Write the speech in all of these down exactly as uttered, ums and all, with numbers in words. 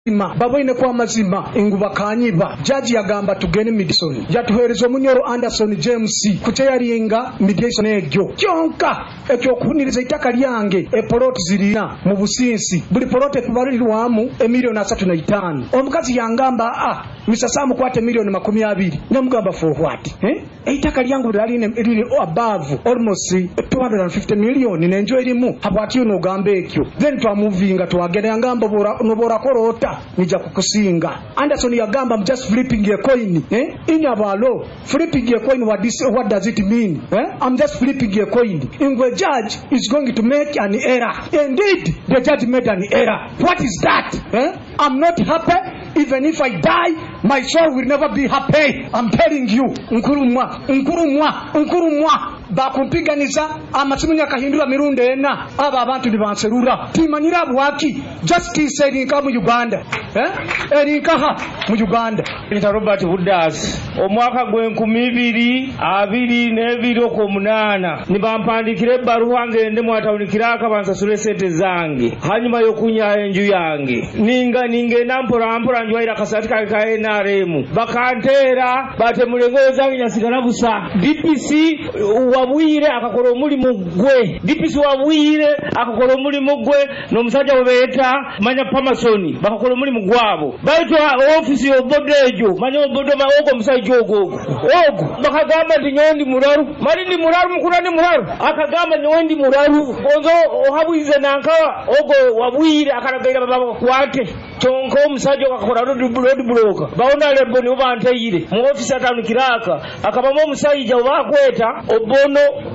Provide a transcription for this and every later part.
Ima baboine kwa mazima inguba kanyiba jaji yagamba tugene Midison yatuhereza omunyoro Anderson James kuteyaringa mediation egyo kyonka ekyo kuniriza itaka lyange e plot zirina mu businsi buli plot kubalirwamu e milioni asatu na itano omukazi yangamba ah misasamu kwate milioni makumi abiri namugamba for what eh itaka lyangu lyaline lili above almost two hundred fifty million nenjo erimu habwati uno gambe ekyo then twamuvinga twagenda ngamba bora nobora korota nija kukusinga. Anderson yagamba I'm just flipping a coin eh in abalo flipping a coin what this what does it mean eh I'm just flipping a coin. Ingwe judge is going to make an error. Indeed the judge made an error. What is that eh I'm not happy. Even if I die my soul will never be happy. I'm telling you nkurumwa nkurumwa nkurumwa bakumpiganiza amasimunya kahindura mirundi ena aba abantu nibanserura timanyira bwaki justice erinka mu Uganda eh erinka ha mu Uganda. Peter Robert Budas omwaka gwenkumi ibiri abiri n'ebiri okomunana nibampandikire ebbaruwa ngende mwatawunikira akabansasule sente zange hanyuma yokunya enju yange ninga ninge nampora ampora njwaira kasati ka N R M bakantera bate mulengo zange nyasigala busa D P C wabwire akakora omulimu gwe D P C wabwire akakora omulimu gwe n'omusajja webeta manya Pamasoni bakakora omulimu gwabo baitwa office y'obodejo manya obodo ma ogo musajja ogo ogo bakagamba ndi nyondi muraru mali ndi muraru mukura ndi muraru akagamba nyondi muraru ozo ohabwize nankawa ogo wabwire akaragaira baba kwate tonko omusajja akakora road blocker baona lebo ni bantayire mu office atanukiraka akabamu omusajja obakweta obono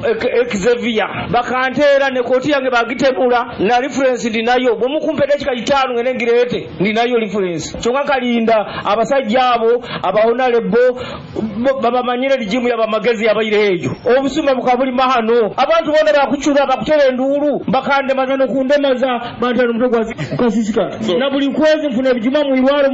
Xavier bakantera ne koti yange bagitebula na reference ndinayo bomukumpede kika itano ngene ngirete ndinayo reference chonga kalinda abasajja abo abaona lebo baba manyire lijimu ya bamagezi yabayirejo obusuma bukabuli mahano abantu bona bakuchura bakutere nduru bakande mazano kundemaza bantano mutogwazi kasisika na buli kwezi mfuna bijuma mu irwaro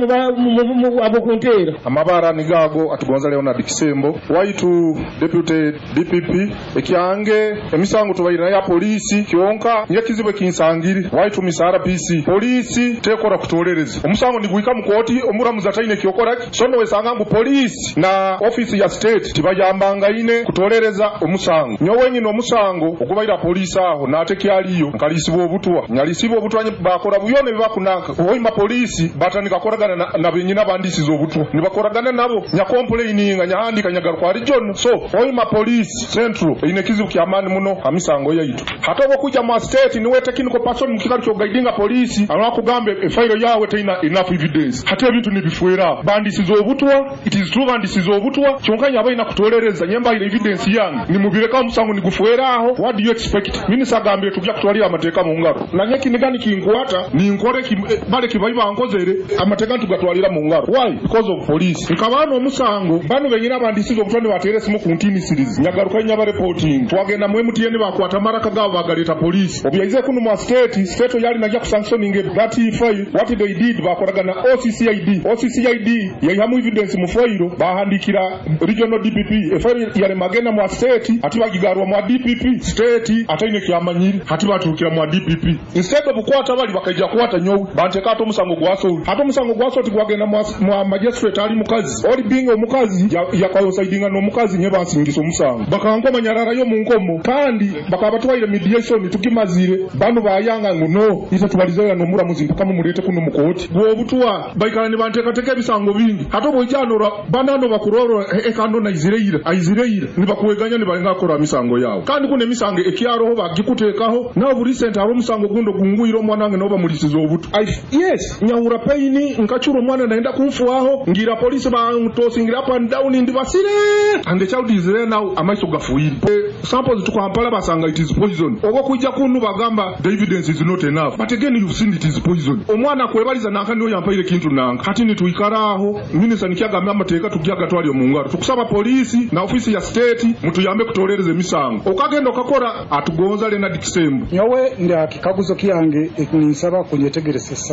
mu abokontera amabara nigago atugonza Leonard Kisembo waitu deputy D P P ekyange emisango tubayira ya polisi kyonka nyakizibe kinsangiri waitu misara P C polisi tekora kutolereza omusango niguika mu koti omuramuza taine kyokora sono wesanga ngu polisi na office ya state tibajambanga ine kutolereza omusango nyowenyi no musango okubayira polisi aho nate kyaliyo nkalisibo obutwa nyalisibo obutwa bakora buyone bibakunaka oyima polisi batanika koragana na, na benyina bandisizo obutwa nibakoragana nabo nya complaining nya handika nya kwa region so oyima polisi central ine kizibu kyamani muno amisango yaitu hata bokuja mu state niwe technical person mukikali kyo guidinga polisi alwakugambe e file yawe taina enough evidence hata ebintu nibifuera bandisizo obutwa it is true bandisizo obutwa chonkanya abaina kutolereza nyemba ile evidence yange nimubireka musango nigufuera aho what do you expect minisa gambe tujya kutwalira amateka mu ngaro nanye kinigani kinkwata ni nkore ki eh, bale kibayiba ankozere amateka tugatwalira mu ngaro why because of police nkabano musango bano benyina bandisizo obutwa batere simu kuntini series nyagaruka nyaba reporting twagenda mu M T N bakwata maraka gabo bagaleta police obyaize kunu mu state state yali najja kusanctioning that file what they did bakoraga na O C C I D O C C I D yahamu evidence mu file bahandikira regional D P P file yale magenda mu state ati bagigarwa mu D P P state ataine kyamanyiri ati batukira mu D P P instead bukwata bali bakaija kwata nyowe banteka ato musango gwaso ato musango gwaso tigwagenda mu magistrate ali mukazi oli being omukazi yakayosayidinga no mukazi nye basingiso musango bakanko manyarara yo mu nkomo kandi bakabatwaire mediation tukimazire bano bayanga nguno isa tubalizera no muramuzi mpaka mu murete kuno mukoti bwo butwa baikana ni banteka teke bisango bingi hato bojanora banano bakuroro ekando na izireira aizireira ni bakuweganya ni balinga kora misango yawo kandi kune misango ekiaroho bagikutekaho na buri center aro musango gundo kunguiro mwanange no bamulisizo obutu yes nyahura paini nkachuro mwana naenda kumfuaho ngira polisi ba mutosingira up and down ndi basire and the child is there now amaiso gafuiri samples to Kampala basanga it is poison ogo kujja kunu bagamba the evidence is not enough but again you've seen it is poison omwana kwebaliza nanka niyo yampaire kintu nanka hati ni tuikaraho minister nikiagamba amateka tugiaga twali omungaro tukusaba polisi na ofisi ya state mutuyambe kutolereze misango okagenda okakora atugonza Leonard Kisembo nyowe ndi akikaguzo kiyange nisaba kunyetegeresesa nyina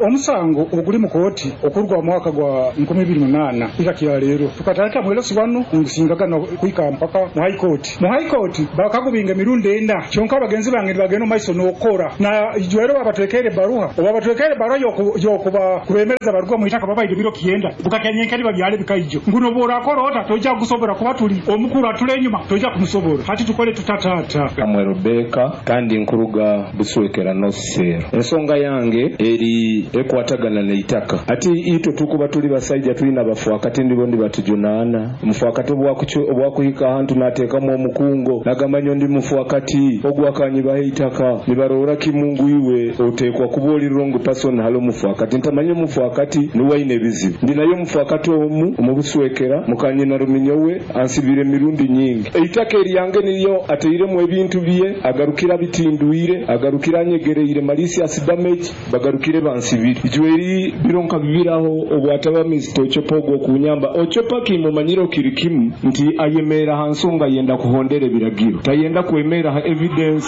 omusango oguli mu kooti okurwa mwaka gwa nkumi bbiri munana ikakiya leero tukatalika mweleso wano ngusingagana kuika mpaka mu high court mu high court bakagubinga mirundi enda kyonka bagenzi bange bageno maiso nokora na ijwero babatwekere baruha oba batwekere baruha yokuba kubemereza barugwa mu itaka baba ibiro kienda bukakenyenkari babyale bikaijo nguno bora korota toja gusobora kuba tuli omukuru atule enyuma toja kumusobora hati tukole tutatata Kamwero Beka kandi nkuruga buswekera nosero ensonga yange eri ekwatagana neitaka ati ito tukuba tuli basajja tulina bafu akati ndibo ndi batujunana mufu akati obwakuhika hantu natekamu omukungo nagamanyo ndi mufu akati ogwakanyi baheitaka nibarora kimungu iwe otekwa kuboli wrong person halo mufu akati ntamanyo mufu akati niwaine bizibu ndinayo mufu akati omu omubuswekera mukanye na ruminyowe ansibire mirundi nyingi eitaka eri yange niyo ateire mu ebintu biye agarukira bitinduire agarukira nyegereire malicious damage bagarukire bansibire ijweri bironka bibiraho obwataba Mister Ochopogo kunyamba Ochopa kimumanyiro kirikimu nti ayemera hansonga yenda kuhondere biragiro tayenda kwemera ha evidence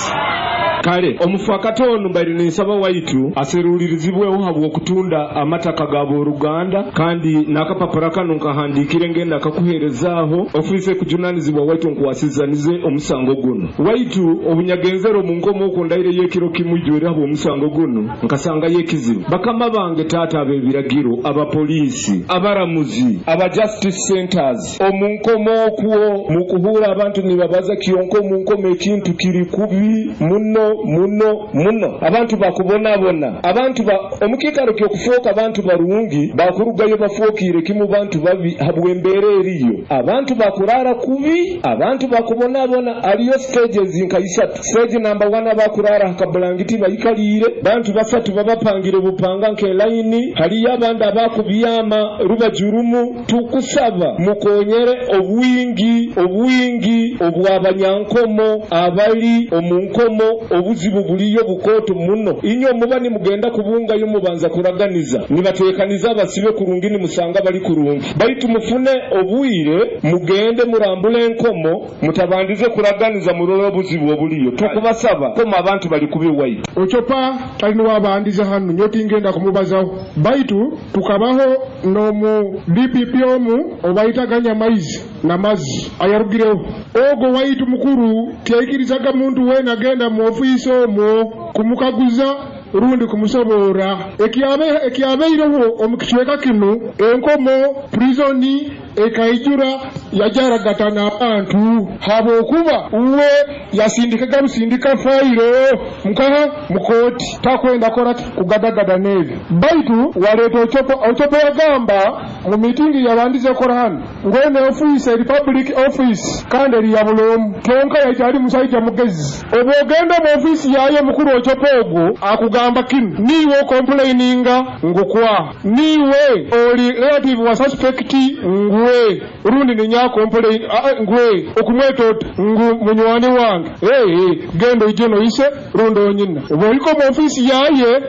kale omufakato ono bali nisaba waitu aserulirizibweho habwo kutunda amataka gabo Ruganda kandi nakapapara kano nkahandikire ngenda kakuherezaho ofise kujunanizibwa waitu nkuwasizanize omusango guno waitu obunyagenzero mu nkomo okundaire yekiro kimujwera habwo omusango guno nkasanga yekizibu bakama bange tata abebiragiro abapolisi abaramuzi aba justice centers omunkomo okuwo mukuhura abantu nibabaza kiyonko munkomo ekintu kiri kubi muno muno muno abantu bakubona bona abantu ba omukikaro kyo kufoka abantu barungi bakurugayo bafokire kimu bantu babi habwembere eriyo abantu bakurara kubi abantu bakubona bona aliyo stages nkaisatu stage number one bakurara hakablangiti bayikalire bantu basatu babapangire bupanga nke line hali yabandi abakubiyama rubajurumu tukusaba mukonyere obwingi obwingi obwabanyankomo abali omunkomo obuzibu buliyo bukoto muno inyo mubani mugenda kubunga yo mubanza kuraganiza nibatekaniza basibe kurungini musanga bali kurungi bali tumufune obuire mugende murambule enkomo mutabandize kuraganiza muroro obuzibu obuliyo tukubasaba koma abantu bali kubiwayi Ochopa talino wabandiza hanu nyoti ngenda kumubazaho baitu tukabaho no mu D P P omu obaita ganya maizi na mazi ayarugireho ogo waitu mukuru tiyaikirizaga muntu wena genda mu ofisi omu kumukaguza rundi kumusobora ekiabe ekiabeireho omukishweka kinu enkomo prisoni ekaijura yajaragatana abantu habo kuba uwe yasindikaga musindika fairo mukaha mukoti takwenda kora kugadagada nevi baitu waleto Ochopa Ochopa yagamba mu meeting yabandize korhan ngone office republic office kanderi ya bulomu tonka yajali musaija mugezi obogenda mu office yayo mukuru Ochopa ogo akugamba kinu niwe complaininga ngukwa niwe oli relative wa suspect ngwe rundi ni nyako complain ngwe okumweto ngu munywani wange eh hey, gendo ijeno ise rundo nyina oboliko mu office yaye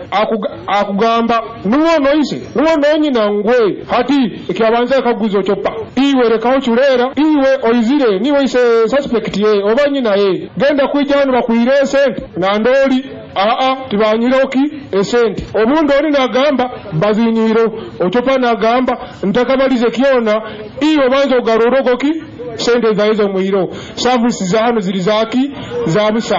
akugamba nuwono ise nuwono nyina ngwe hati ikiabanza kaguzo Ochopa iwe rekaho churera iwe oizire niwe ise suspect ye obanyina ye genda kwijana bakuirese na ndoli aa tibanyiroki esenti omundu oli nagamba bazinyiro Ochopa nagamba ntakabalize kiona iyo banzo garorogoki sente zaizo muhiro services za hano zilizaki za busa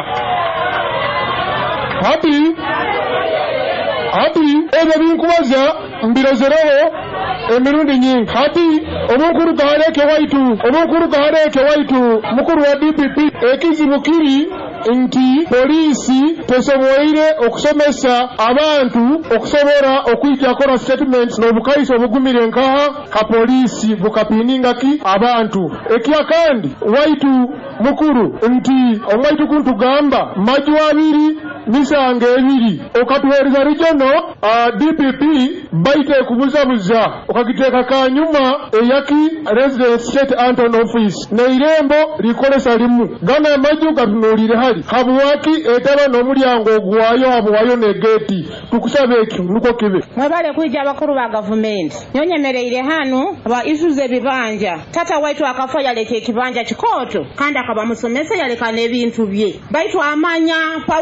happy happy ebe binkubaza mbirozereho emirundi nyingi hati omukuru gahareke waitu omukuru gahareke waitu mukuru wa D P P ekizibukiri nti polisi tesoboire okusomesa abantu okusobora okwijja akora statements n'obukaiso obugumire nkaha ka polisi bukapininga ki abantu ekya kandi waitu mukuru nti omwaitu kuntugamba maju abiri misange ebiri okatuhereza rijono uh, D P P baite kubuzabuza okagiteeka kanyuma eyaki resident state Anton office neirembo likolesa limu gana amaju gatunulire hali habuwaki etaba n'omulyango ogwayo habuwayo negeti tukusabe ekyo nuko kibe mwebale kwijja abakuru ba government nyonyemereire hano aba issues ebibanja tata waitu akafa yaleka ekibanja kikoto kandi akaba musomesa yaleka n'ebintu bye baitu amanya Paulo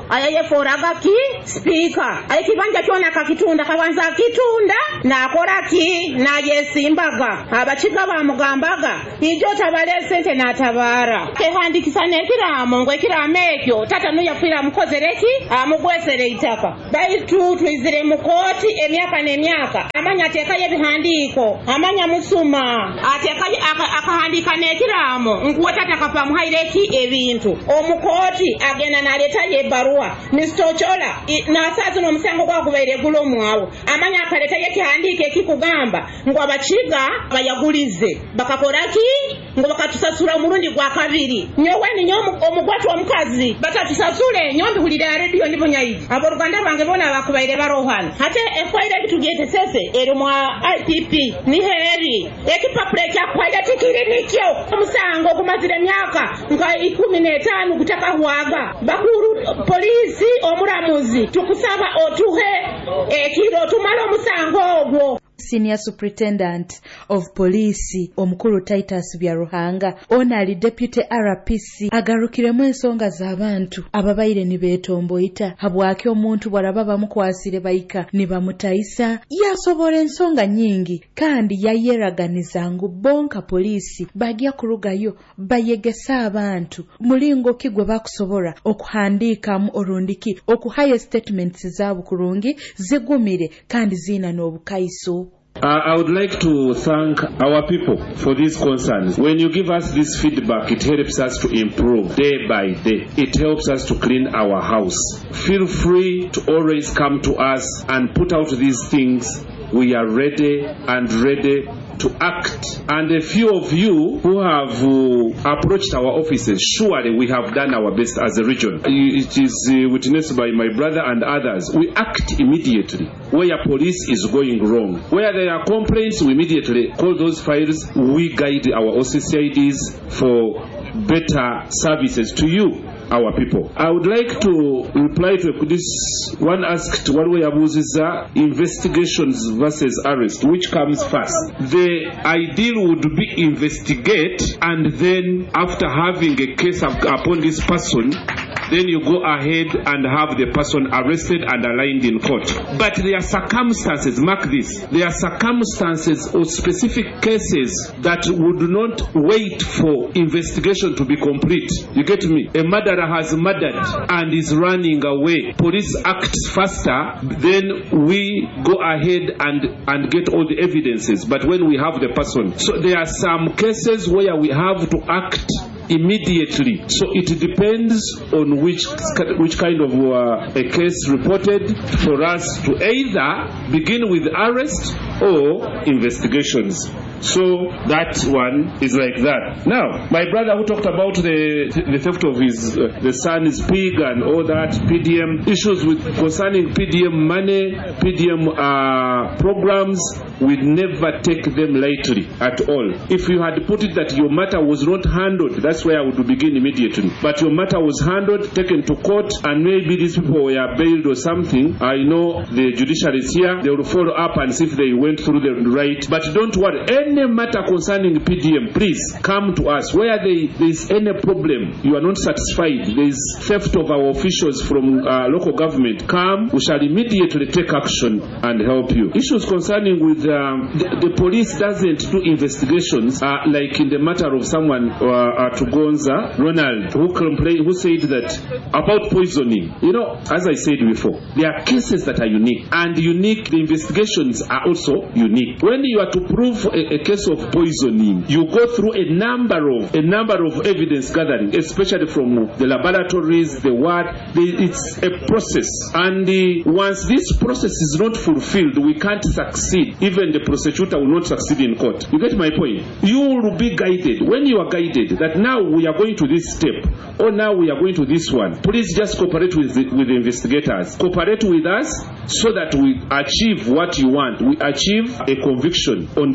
ayayeforaga ki speaker ayekibanja kyona kakitunda kabanza kitunda nakola ki nayesimbaga abakiga bamugambaga ijo tabale sente natabara kehandikisa nekiramo ngo ekiramo ekyo tata nuya fira mukozereki amugwesere itaka baitu twizire mukoti emyaka nemyaka amanya atekaye bihandiko amanya musuma atekaye akahandika nekiramo nguwe tata kapa muhaireki ebintu omukoti agenda naleta ye barua mistochola nasazi no musango gwa kubaire gulo mwawo amanya akaleta ye kihandike kikugamba ngo abakiga bayagulize bakakoraki ngo bakatusasura umurundi gwa kabiri nyowe ni nyomu omugwatu omukazi batatusasule nyombi hulira radio ndipo nyayi abo Rwanda bange bona bakubaire barohana hate efaira bitugete sese ero mwa I P P ni heri ekipapure kya kwaida tikirimikyo omusango kumazire myaka nga ikumi n'etaano kutaka huaga bakuru polisi omuramuzi tukusaba otuhe ekiro tumalo omusango ogwo. Senior Superintendent of Police omukuru Titus Byaruhanga onali Deputy R P C agarukiremu ensonga z'abantu ababaire ni betomboita habwake omuntu bwaraba bamukwasire bayika ni bamutayisa yasobora ensonga nyingi kandi yayeraganiza ngu bonka polisi bagya kurugayo bayegesa abantu mulingo kigwe bakusobora okuhandikamu orundiki okuhaye statements zabo kurungi zigumire kandi zina n'obukaiso. Uh, I would like to thank our people for these concerns. When you give us this feedback, it helps us to improve day by day. It helps us to clean our house. Feel free to always come to us and put out these things. We are ready and ready to act. And a few of you who have uh, approached our offices, surely we have done our best as a region. It is uh, witnessed by my brother and others. We act immediately where police is going wrong. Where there are complaints, we immediately call those files. We guide our O C C I Ds for better services to you, our people. I would like to reply to this one asked one way abuses investigations versus arrest, which comes first. The ideal would be investigate, and then after having a case upon this person, then you go ahead and have the person arrested and aligned in court. But there are circumstances, mark this, there are circumstances or specific cases that would not wait for investigation to be complete. You get me? A murderer has murdered and is running away. Police acts faster, then we go ahead and, and get all the evidences. But when we have the person, so there are some cases where we have to act immediately. So it depends on which which kind of uh, a case reported for us to either begin with arrest or investigations. So that one is like that. Now, my brother who talked about the the theft of his uh, the son's pig and all that P D M issues with concerning P D M money, P D M uh, programs, we never take them lightly at all. If you had put it that your matter was not handled, that's where I would begin immediately. But your matter was handled, taken to court, and maybe these people were bailed or something. I know the judiciary is here. They will follow up and see if they went through the right. But don't worry. Any matter concerning P D M, please come to us. Where there is any problem, you are not satisfied, there is theft of our officials from uh, local government, come, we shall immediately take action and help you. Issues concerning with um, the, the police doesn't do investigations uh, like in the matter of someone uh, to Gonza, Ronald, who complained, who said that about poisoning. You know, as I said before, there are cases that are unique, and unique, the investigations are also unique. When you are to prove a, a case of poisoning, you go through a number of a number of evidence gathering, especially from the laboratories, the what. It's a process, and the, once this process is not fulfilled, we can't succeed. Even the prosecutor will not succeed in court. You get my point? You will be guided. When you are guided, that now we are going to this step, or now we are going to this one, please just cooperate with the, with the investigators. Cooperate with us so that we achieve what you want. We achieve a conviction on this person.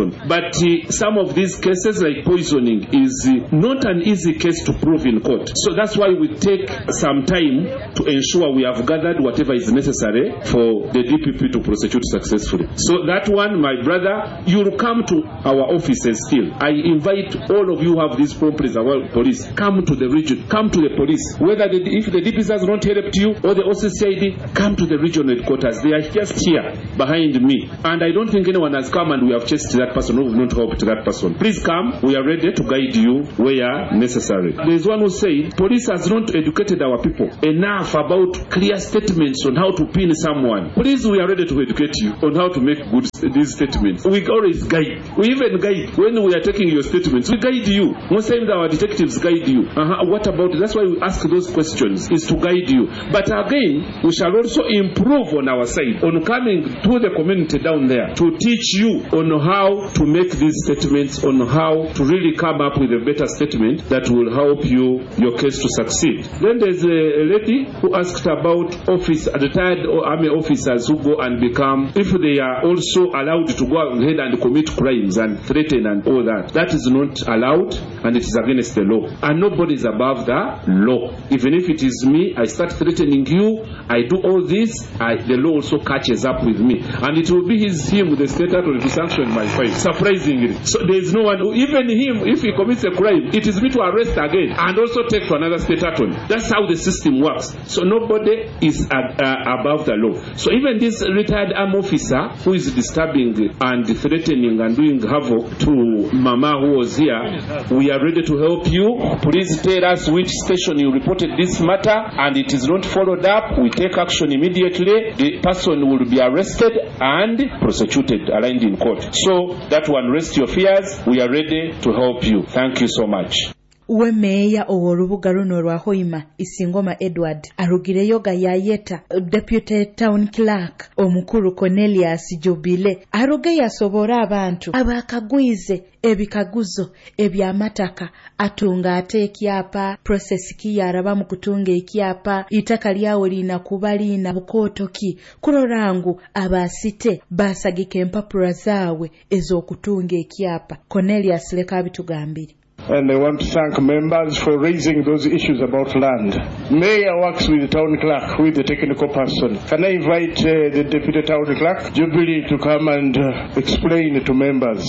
person. But uh, some of these cases like poisoning is uh, not an easy case to prove in court. So that's why we take some time to ensure we have gathered whatever is necessary for the D P P to prosecute successfully. So that one, my brother, you'll come to our offices still. I invite all of you who have these problems, our police, come to the region, come to the police. Whether the, if the D P C has not helped you or the O C C I D, come to the regional headquarters. They are just here behind me. And I don't think anyone has come and we have chased that person or we've not helped that person. Please come. We are ready to guide you where necessary. There is one who said, police has not educated our people enough about clear statements on how to pin someone. Please, we are ready to educate you on how to make good these statements. We always guide. We even guide when we are taking your statements. We guide you. Most times our detectives guide you. Uh-huh. What about it? That's why we ask those questions, is to guide you. But again, we shall also improve on our side, on coming to the community down there to teach you on how to make these statements, on how to really come up with a better statement that will help you, your case to succeed. Then there's a lady who asked about office, retired army officers who go and become, if they are also allowed to go ahead and commit crimes and threaten and all that. That is not allowed and it is against the law. And nobody is above the law. Even if it is me, I start threatening you, I do all this, I, the law also catches up with me. And it will be his, him, the state that will be sanctioned my fine. Surprisingly. So there is no one, who, even him, if he commits a crime, it is me to arrest again and also take to another state attorney. That's how the system works. So nobody is uh, uh, above the law. So even this retired army officer who is disturbing and threatening and doing havoc to Mama who was here, we are ready to help you. Please tell us which station you reported this matter, and it is not followed up. We take action immediately. The person will be arrested and prosecuted, aligned in court. So that one, rest your fears. We are ready to help you. Thank you so much. Uwe meya oworubuga runo rwa Hoima Isingoma Edward arugireyo gayayeta Deputy Town Clerk omukuru Cornelius Jobile aruge yasobora abantu abakagwize ebikaguzo ebyamataka atunga ate ekyapa process ki yaraba mu kutunga ekyapa itaka lyawo lina kubalina bukotoki kulorangu abasite basagika empapula zaawe ez'okutunga ekyapa. Cornelius leka bitugambire. And I want to thank members for raising those issues about land. Mayor works with the town clerk, with the technical person. Can I invite uh, the deputy town clerk, Jubilee, to come and uh, explain to members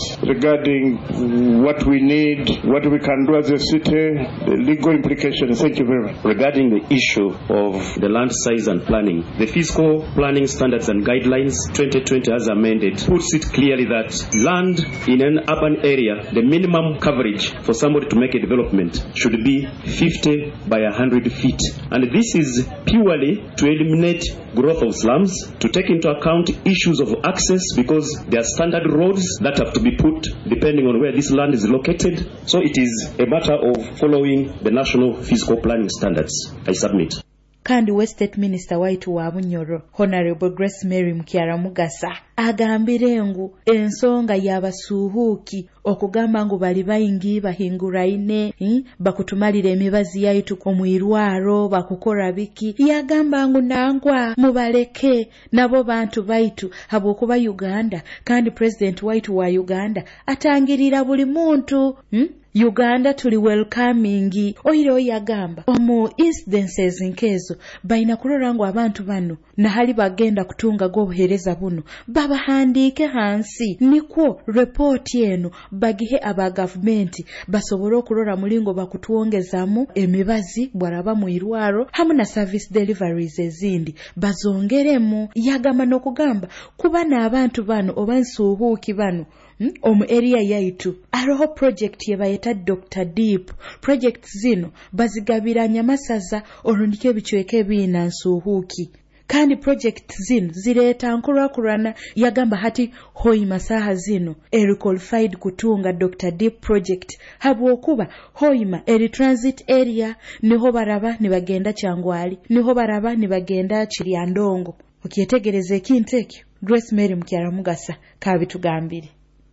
regarding what we need, what we can do as a city, the legal implications. Thank you very much. Regarding the issue of the land size and planning, the Fiscal Planning Standards and Guidelines twenty twenty as amended puts it clearly that land in an urban area, the minimum coverage for somebody to make a development should be fifty by one hundred feet. And this is purely to eliminate growth of slums, to take into account issues of access because there are standard roads that have to be put depending on where this land is located. So it is a matter of following the National Fiscal Planning Standards. I submit. Kandi we State Minister waitu wa Bunyoro Honorable Grace Mary Mukyara Mugasa agambire ngu ensonga y'abasuuhuuki okugamba ngu bali bayingi bahingura ine hmm? bakutumalira emibazi yaitu omwirwaro bakukora biki yagamba ngu nangwa mubaleke nabo bantu baitu habwokuba Uganda kandi President waitu wa Uganda atangirira buli muntu hmm? Uganda tuli welcoming oiro yagamba omu incidences nkezo baina kulora ngo abantu bano na hali bagenda kutunga go buhereza buno baba handike hansi nikwo report yenu bagihe aba government basobora okulora mulingo bakutuongezamu emibazi bwaraba mu irwaro hamu na service deliveries ezindi bazongeremu yagamba nokugamba kuba na abantu bano obansuhuki bano Hmm? Omu area yaitu aroho project yebayeta Doctor Deep project zino bazigabira nyamasaza olundike ebichweke bina nsuhuki kandi project zino zireta nkurakurana yagamba hati Hoima saha zino eri qualified kutunga Doctor Deep project habwokuba Hoima eri transit area niho baraba nibagenda Kyangwali niho baraba nibagenda Kiryandongo ukietegereze kintekyo Grace Mary Mukyara Mugasa kabitugambire.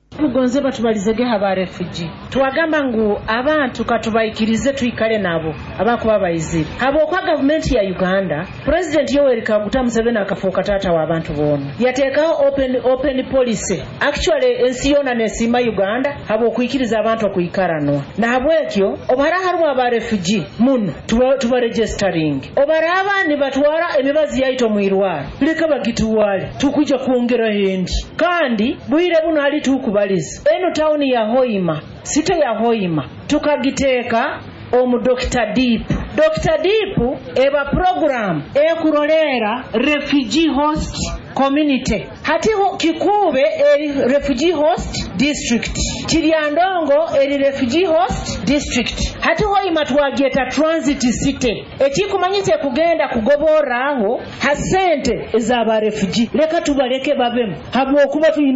Mugonze batubalizege haba refugee twagamba ngu abantu katubayikirize tuyikale nabo abakuba bayizire abo kwa government ya Uganda President Yoweri Kaguta Museveni akafuuka taata wa abantu bonna yateekawo open open policy actually ensi yona nesima Uganda abo okuyikiriza abantu okuyikaranwa nahabwekyo obara harimu aba refugee muno tuba, tuba registering obaraba ni batwara emibazi yaito mwirwara leka bagituwale tukuja kuongera hendi kandi bwire buno ali tukubaliza eno town ya Hoima site ya Hoima tukagiteeka omu Doctor Deep Doctor Deep eba program ekurolera refugee host community hati ho kikube eri refugee host district Kiryandongo eri refugee host district hati ho imatwageta transit city ekikumanyise kugenda kugoboraho hasente ezaba refugee leka tubaleke babemu habo okuba